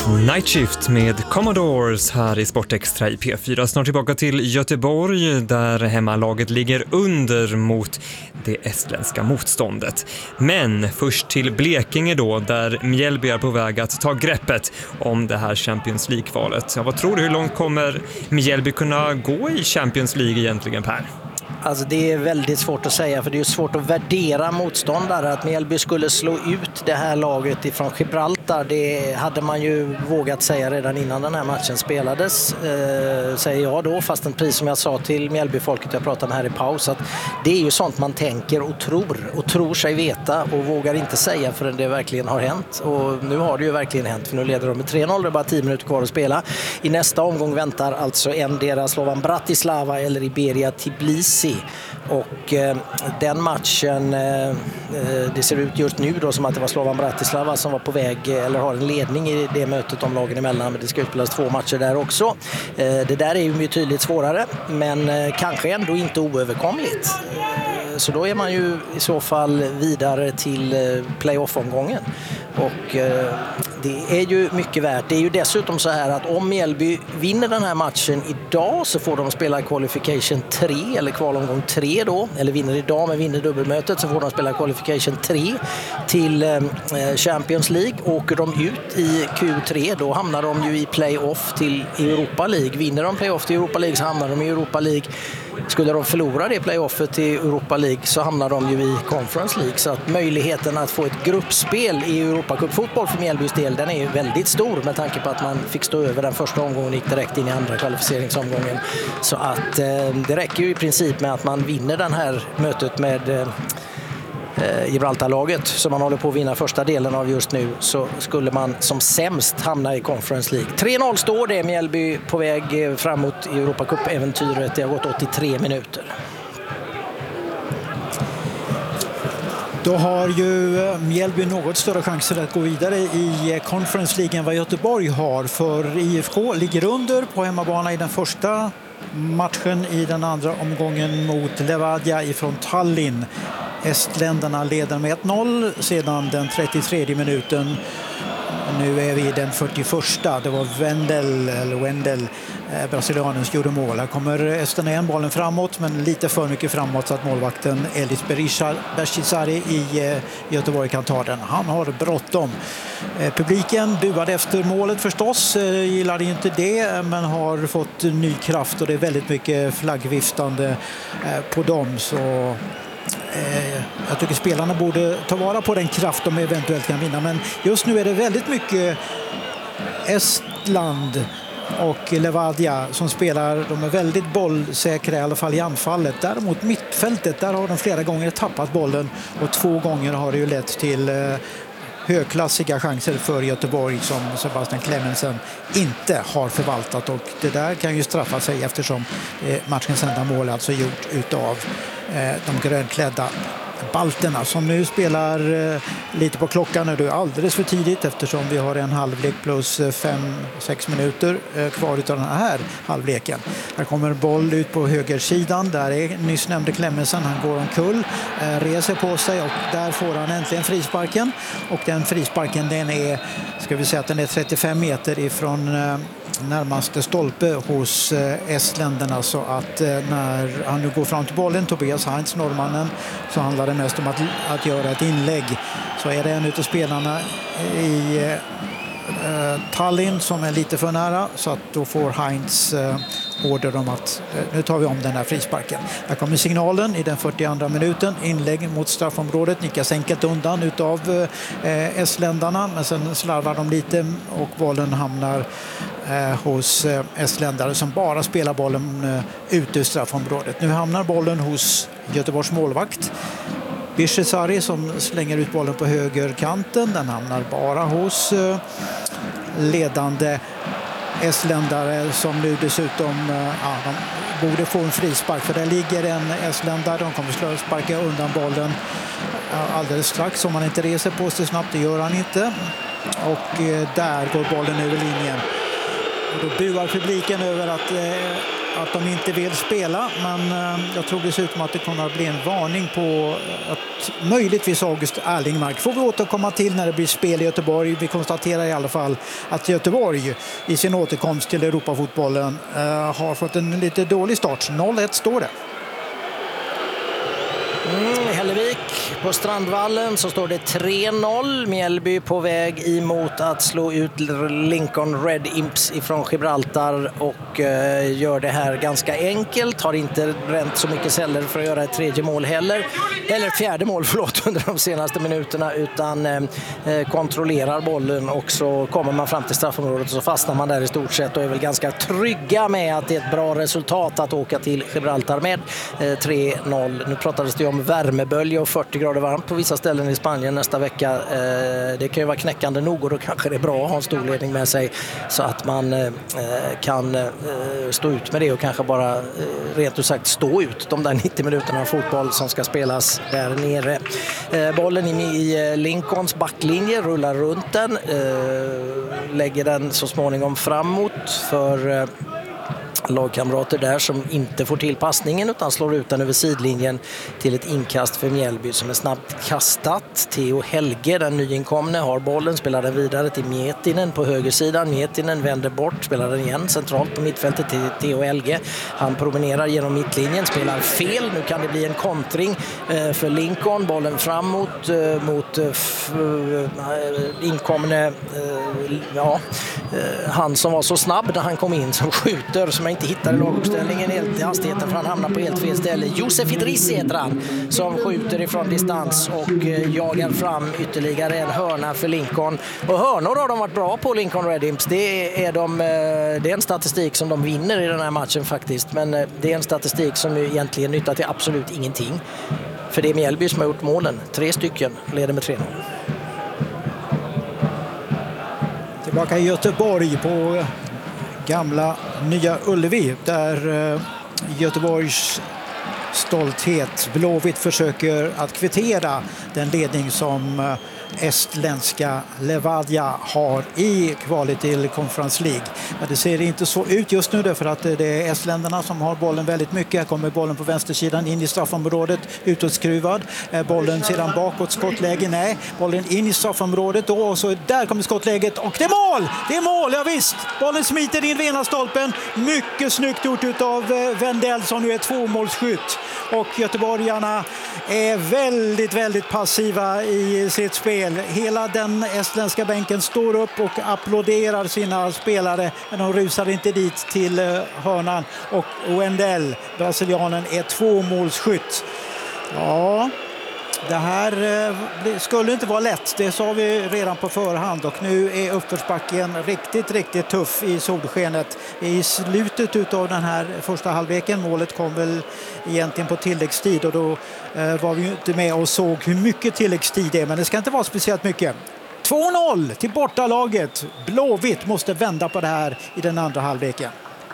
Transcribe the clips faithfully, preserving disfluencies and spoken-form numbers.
Night Shift med Commodores här i Sportextra i P fyra. Snart tillbaka till Göteborg där hemmalaget ligger under mot det estländska motståndet. Men först till Blekinge då, där Mjällby är på väg att ta greppet om det här Champions League-kvalet. Ja, vad tror du, hur långt kommer Mjällby kunna gå i Champions League egentligen, Per? Alltså det är väldigt svårt att säga, för det är svårt att värdera motståndare. Att Mjällby skulle slå ut det här laget ifrån Gibraltar, det hade man ju vågat säga redan innan den här matchen spelades, eh, säger jag då, fast en pris som jag sa till Mjällbyfolket jag pratade med här i paus, att det är ju sånt man tänker och tror och tror sig veta och vågar inte säga förrän det verkligen har hänt. Och nu har det ju verkligen hänt, för nu leder de med tre noll, det är bara tio minuter kvar att spela. I nästa omgång väntar alltså endera Slovan Bratislava eller Iberia Tbilisi. Och eh, den matchen, eh, det ser ut just nu då som att det var Slovan Bratislava som var på väg, eller har en ledning i det mötet om lagen emellan, men det ska utspela två matcher där också. Eh, det där är ju mycket tydligt svårare, men eh, kanske ändå inte oöverkomligt. Eh, så då är man ju i så fall vidare till eh, playoff-omgången. Och eh, det är ju mycket värt. Det är ju dessutom så här att om Mjällby vinner den här matchen idag så får de spela qualification tre eller kvalomgång tre då. Eller vinner idag men vinner dubbelmötet så får de spela qualification tre till eh, Champions League. Åker de ut i Q tre då hamnar de ju i playoff till Europa League. Vinner de playoff till Europa League så hamnar de i Europa League. Skulle de förlora det playoffet till Europa League så hamnar de ju i Conference League. Så att möjligheten att få ett gruppspel i Europacup-fotboll för Mjällbys del, den är ju väldigt stor med tanke på att man fick stå över den första omgången och gick direkt in i andra kvalificeringsomgången. Så att eh, det räcker ju i princip med att man vinner den här mötet med eh, Gibraltar-laget som man håller på att vinna första delen av just nu, så skulle man som sämst hamna i Conference League. tre noll står det, Mjällby på väg framåt i Europacup-äventyret. Det har gått åttiotre minuter. Då har ju Mjällby något större chanser att gå vidare i Conference League än vad Göteborg har, för I F K ligger under på hemmabana i den första matchen i den andra omgången mot Levadia ifrån Tallinn. Estländarna leder med ett noll sedan den trettiotredje minuten. Nu är vi i den fyrtioförsta. Det var Wendel, eller Wendel, eh, brasilianen som gjorde mål. Här kommer Esterna igen bollen framåt, men lite för mycket framåt så att målvakten Elis Berisari i eh, Göteborg kan ta den. Han har bråttom. Eh, publiken buade efter målet förstås, eh, gillade inte det, men har fått ny kraft och det är väldigt mycket flaggviftande eh, på dem, så jag tycker spelarna borde ta vara på den kraft de eventuellt kan vinna. Men just nu är det väldigt mycket Estland och Levadia som spelar. De är väldigt bollsäkra i alla fall i anfallet. Däremot mittfältet, där har de flera gånger tappat bollen och två gånger har det ju lett till högklassiga chanser för Göteborg som Sebastian Clemensen inte har förvaltat, och det där kan ju straffa sig eftersom matchens enda mål alltså gjort utav de grönklädda balterna som nu spelar lite på klockan. Nu är det alldeles för tidigt eftersom vi har en halvlek plus fem sex minuter kvar utav den här halvleken. Här kommer boll ut på högersidan. Där är nyss nämnde Clemensen. Han går omkull, reser på sig och där får han äntligen frisparken. Och den frisparken, den är, ska vi säga att den är trettiofem meter ifrån närmaste stolpe hos estländerna, så att när han nu går fram till bollen, Tobias Heinz, norrmannen, så handlar det mest om att, att göra ett inlägg. Så är det en utav spelarna i eh, Tallinn som är lite för nära, så att då får Heinz eh, order om att eh, nu tar vi om den här frisparken. Här kommer signalen i den fyrtioandra minuten, inlägg mot straffområdet, nickas enkelt undan utav eh, estländarna, men sen slarvar de lite och bollen hamnar eh, hos eh, estländare som bara spelar bollen eh, ut ur straffområdet. Nu hamnar bollen hos Göteborgs målvakt Berisari som slänger ut bollen på högerkanten. Den hamnar bara hos eh, ledande estländare som nu dessutom eh, ja, de borde få en frispark, för där ligger en estländare. De kommer slå sparka undan bollen eh, alldeles strax om man inte reser på sig snabbt. Det gör han inte. Och eh, där går bollen över linjen. Och då buar publiken över att eh, att de inte vill spela, men eh, jag tror dessutom att det kommer att bli en varning på att mot möjligtvis August Erlingmark. Får vi återkomma till när det blir spel i Göteborg. Vi konstaterar i alla fall att Göteborg i sin återkomst till Europafotbollen uh, har fått en lite dålig start. noll ett står det. Mm, Hällevik på Strandvallen så står det tre noll. Mjällby på väg emot att slå ut Lincoln Red Imps ifrån Gibraltar och eh, gör det här ganska enkelt. Har inte bränt så mycket celler för att göra ett tredje mål heller. Eller fjärde mål, förlåt, under de senaste minuterna, utan eh, kontrollerar bollen och så kommer man fram till straffområdet och så fastnar man där i stort sett och är väl ganska trygga med att det är ett bra resultat att åka till Gibraltar med eh, tre noll. Nu pratades det om värmebölja och fyrtio grader varmt på vissa ställen i Spanien nästa vecka. Eh, det kan ju vara knäckande nog och då kanske det är bra att ha en storledning med sig så att man eh, kan eh, stå ut med det och kanske bara eh, rent ut sagt stå ut de där nittio minuterna av fotboll som ska spelas där nere. Eh, bollen in i Lincolns backlinje, rullar runt den, eh, lägger den så småningom framåt för eh, lagkamrater där som inte får till passningen utan slår ut den över sidlinjen till ett inkast för Mjällby som är snabbt kastat. Theo Helge, den nyinkomne, har bollen, spelar den vidare till Mietinen på högersidan. Mietinen vänder bort, spelar den igen centralt på mittfältet till Theo Helge. Han promenerar genom mittlinjen, spelar fel. Nu kan det bli en kontring för Lincoln. Bollen framåt mot inkomne, ja, han som var så snabb när han kom in, som skjuter, som inte hittar laguppställningen helt i hastigheten för han hamnar på helt fel ställe. Josef Idrissi heter han som skjuter ifrån distans och jagar fram ytterligare en hörna för Lincoln. Och hörnor har de varit bra på, Lincoln Red Imps. Det är, de, det är en statistik som de vinner i den här matchen faktiskt. Men det är en statistik som egentligen nyttar till absolut ingenting. För det är Mjällby som har gjort målen. Tre stycken, leder med tre noll. Tillbaka i Göteborg på gamla Nya Ullevi där Göteborgs stolthet Blåvitt försöker att kvittera den ledning som estländska Levadia har i kvalet till Conference League. Men det ser inte så ut just nu därför att det är estländerna som har bollen väldigt mycket. Här kommer bollen på vänstersidan in i straffområdet, utåtskruvad. Bollen sedan bakåt, skottläge, nej. Bollen in i straffområdet då, och så där kommer skottläget och det är mål! Det är mål, ja visst! Bollen smiter in vid ena stolpen. Mycket snyggt gjort av Wendell som nu är tvåmålsskytt. Och göteborgarna är väldigt, väldigt passiva i sitt spel. Hela den estländska bänken står upp och applåderar sina spelare, men de rusar inte dit till hörnan. Och Wendell, brasilianen, är tvåmålsskytt. Ja, det här det skulle inte vara lätt, det sa vi redan på förhand, och nu är uppförsbacken riktigt, riktigt tuff i solskenet. I slutet av den här första halvleken, målet kom väl egentligen på tilläggstid och då eh, var vi ju inte med och såg hur mycket tilläggstid det är, men det ska inte vara speciellt mycket. två noll till bortalaget. Blåvitt måste vända på det här i den andra halvleken.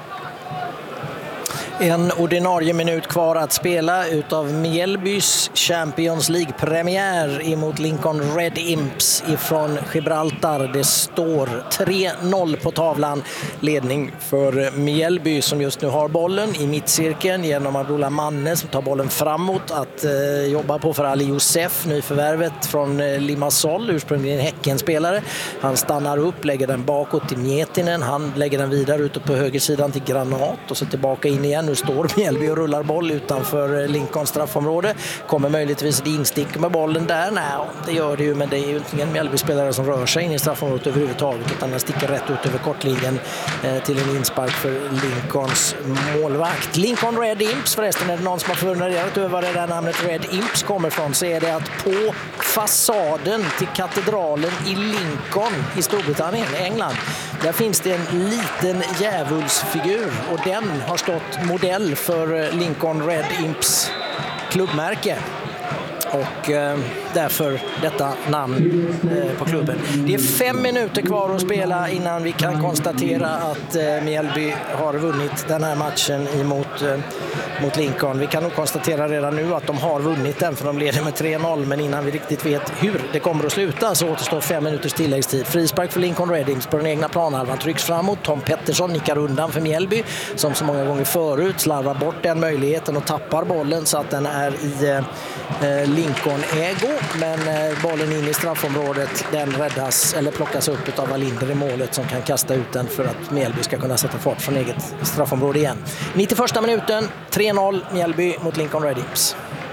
En ordinarie minut kvar att spela utav Mjällbys Champions League-premiär emot Lincoln Red Imps ifrån Gibraltar. Det står tre noll på tavlan. Ledning för Mjällby som just nu har bollen i mittcirkeln genom Abdullah Manne som tar bollen framåt att eh, jobba på för Ali Josef, nyförvärvet från eh, Limassol, ursprungligen Häckenspelare. Han stannar upp, lägger den bakåt till Mietinen. Han lägger den vidare ute på högersidan till Granat och så tillbaka in igen. Nu står Mjällby och rullar boll utanför Lincolns straffområde. Kommer möjligtvis ett instick med bollen där? Nej, det gör det ju, men det är ju ingen Mjällby-spelare som rör sig in i straffområdet överhuvudtaget, utan den sticker rätt ut över kortlinjen eh, till en inspark för Lincolns målvakt. Lincoln Red Imps, förresten, är det någon som har funderat över var det där namnet Red Imps kommer från, så är det att på fasaden till katedralen i Lincoln i Storbritannien, England, där finns det en liten djävulsfigur och den har stått modell för Lincoln Red Imps klubbmärke. Och eh, därför detta namn eh, på klubben. Det är fem minuter kvar att spela innan vi kan konstatera att eh, Mjällby har vunnit den här matchen emot mot, eh, mot Lincoln. Vi kan nog konstatera redan nu att de har vunnit den, för de leder med tre noll, men innan vi riktigt vet hur det kommer att sluta så återstår fem minuters tilläggstid. Frispark för Lincoln Red Imps på den egna planhalvan, trycks framåt. Tom Pettersson nickar undan för Mjällby som så många gånger förut, slarvar bort den möjligheten och tappar bollen så att den är i eh, Lincoln-ägo, men eh, bollen in i straffområdet, den räddas eller plockas upp av Wallinder i målet som kan kasta ut den för att Mjällby ska kunna sätta fart från eget straffområde igen. nittioförsta minuten, tre noll Mjällby mot Lincoln Red Imps.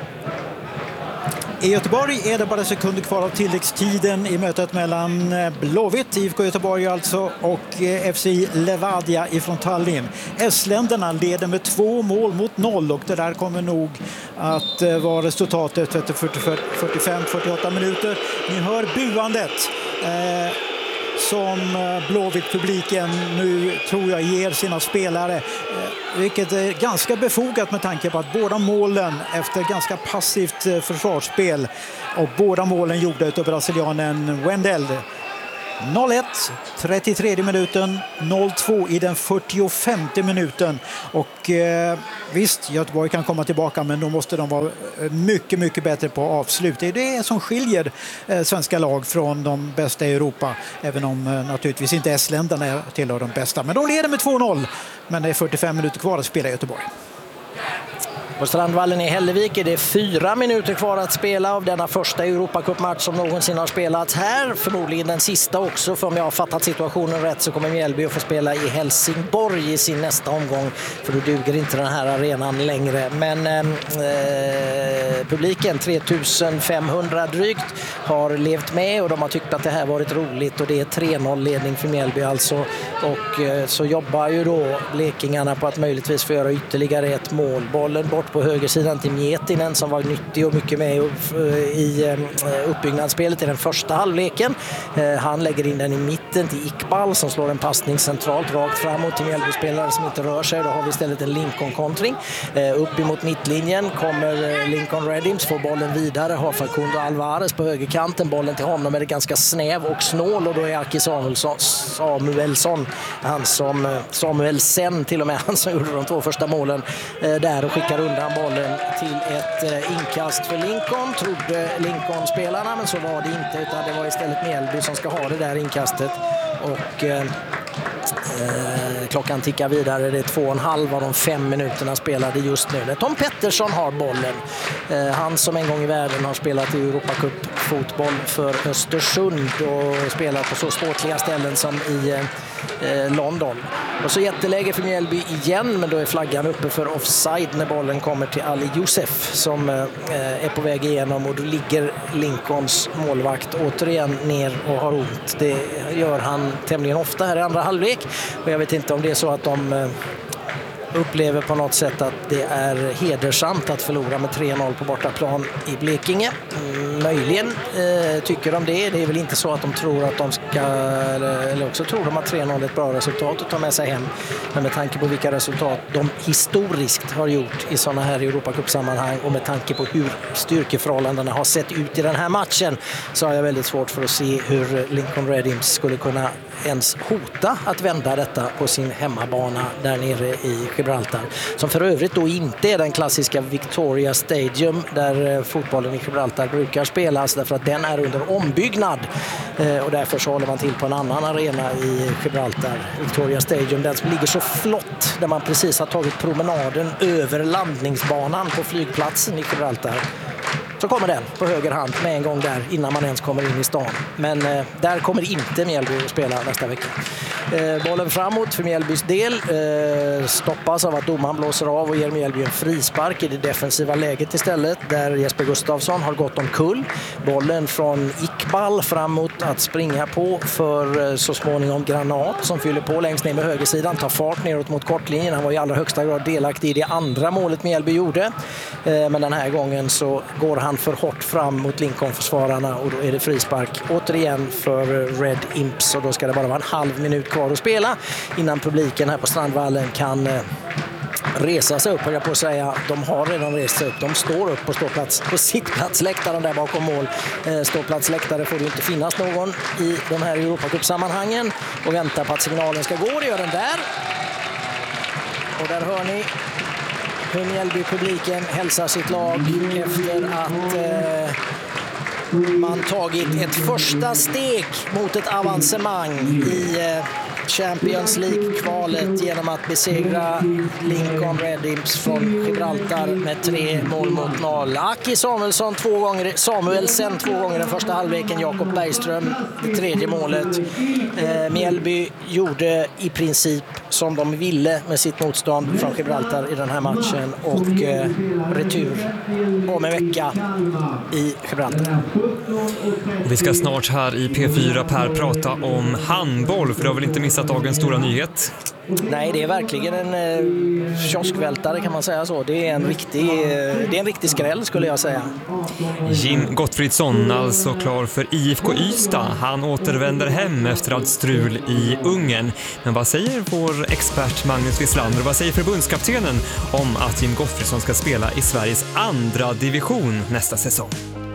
I Göteborg är det bara sekunder kvar av tilläggstiden i mötet mellan Blåvitt, I F K Göteborg alltså, och F C I Levadia ifrån Tallinn. Estländerna leder med två mål mot noll och det där kommer nog att vara resultatet efter fyrtiofem till fyrtioåtta minuter. Ni hör buandet eh, som Blåvitt-publiken nu tror jag ger sina spelare, vilket är ganska befogat med tanke på att båda målen efter ganska passivt försvarsspel och båda målen gjorda av brasilianen Wendell. noll ett, trettiotredje minuten, noll två i den fyrtiofemte minuten. Och eh, visst, Göteborg kan komma tillbaka, men då måste de vara mycket, mycket bättre på avslut. Det är det som skiljer eh, svenska lag från de bästa i Europa. Även om eh, naturligtvis inte estländerna tillhör de bästa. Men de leder med två noll, men det är fyrtiofem minuter kvar att spela i Göteborg. På Strandvallen i Hällevik är det fyra minuter kvar att spela av denna första Europacupmatch som någonsin har spelats här. Förmodligen den sista också, för om jag har fattat situationen rätt så kommer Mjällby att få spela i Helsingborg i sin nästa omgång, för då duger inte den här arenan längre. Men eh, publiken, tre tusen femhundra drygt, har levt med och de har tyckt att det här varit roligt, och det är tre noll ledning för Mjällby alltså. Och eh, så jobbar ju då blekingarna på att möjligtvis få göra ytterligare ett mål. Bollen bort på högersidan till Mietinen som var nyttig och mycket med i uppbyggnadsspelet i den första halvleken. Han lägger in den i mitten till Iqbal som slår en passning centralt rakt framåt till Mjällby-spelare som inte rör sig. Då har vi istället en Lincoln-kontring. Upp emot mittlinjen kommer Lincoln Red Imps, får bollen vidare, har Facundo Alvarez på högerkanten. Bollen till honom är det ganska snäv och snål, och då är Aki Samuelsson, Samuelsson han som Samuelsen till och med, han som gjorde de två första målen där och skickar undan bollen till ett eh, inkast för Lincoln, trodde Lincoln-spelarna, men så var det inte, utan det var istället Mjällby som ska ha det där inkastet. Och eh, eh, klockan tickar vidare, det är två och en halv av de fem minuterna spelade just nu. Tom Pettersson har bollen, eh, han som en gång i världen har spelat i Europacup-fotboll för Östersund och spelat på så ståtliga ställen som i eh, London. Och så jätteläge för Mjällby igen, men då är flaggan uppe för offside när bollen kommer till Ali Youssef som eh, är på väg igenom, och då ligger Lincolns målvakt återigen ner och har ont. Det gör han tämligen ofta här i andra halvlek, och jag vet inte om det är så att de eh, upplever på något sätt att det är hedersamt att förlora med tre noll på bortaplan i Blekinge. Mm, möjligen eh, tycker de det. Det är väl inte så att de tror att de ska, eller, eller också tror de att tre noll är ett bra resultat att ta med sig hem. Men med tanke på vilka resultat de historiskt har gjort i sådana här Europacup-sammanhang, och med tanke på hur styrkeförhållandena har sett ut i den här matchen, så har jag väldigt svårt för att se hur Lincoln Red Imps skulle kunna ens hota att vända detta på sin hemmabana där nere i Gibraltar, som för övrigt då inte är den klassiska Victoria Stadium där fotbollen i Gibraltar brukar spelas, därför att den är under ombyggnad, och därför så håller man till på en annan arena i Gibraltar, Victoria Stadium, den som ligger så flott, där man precis har tagit promenaden över landningsbanan på flygplatsen i Gibraltar. Så kommer den på höger hand med en gång där innan man ens kommer in i stan. Men eh, där kommer inte Mjällby att spela nästa vecka. Eh, bollen framåt för Mjällbys del eh, stoppas av att domaren blåser av och ger Mjällby en frispark i det defensiva läget istället, där Jesper Gustafsson har gått omkull. Bollen från Iqbal framåt att springa på för eh, så småningom Granat som fyller på längst ner med högersidan, tar fart neråt mot kortlinjen. Han var i allra högsta grad delaktig i det andra målet Mjällby gjorde. Eh, men den här gången så går han för hårt fram mot Lincoln-försvararna, och då är det frispark återigen för Red Imps, och då ska det bara vara en halv minut kvar att spela innan publiken här på Strandvallen kan eh, resa sig upp, höll jag på att säga. De har redan rest sig upp. De står upp på ståplats, på sittplatsläktaren där bakom mål. Eh, ståplatsläktare får det inte finnas någon i de här Europacup-sammanhangen, och väntar på att signalen ska gå. Det gör den där. Och där hör ni hur Mjällby-publiken hälsar sitt lag efter att eh, man tagit ett första steg mot ett avancemang i eh, Champions League-kvalet genom att besegra Lincoln Red Imps från Gibraltar med tre mål mot noll. Aki Samuelsson två gånger, Samuelsen två gånger den första halvleken, Jakob Bergström det tredje målet. Eh, Mjällby gjorde i princip som de ville med sitt motstånd från Gibraltar i den här matchen och eh, retur om en vecka i Gibraltar. Vi ska snart här i P fyra Per prata om handboll, för du har väl inte missat dagens stora nyhet? Nej, det är verkligen en eh, kioskvältare kan man säga så. Det är en riktig, eh, det är en riktig skräll skulle jag säga. Jim Gottfridsson, alltså klar för I F K Ystad. Han återvänder hem efter allt strul i Ungern. Men vad säger vår expert Magnus Wislander och vad säger förbundskaptenen om att Jim Gottfridsson ska spela i Sveriges andra division nästa säsong?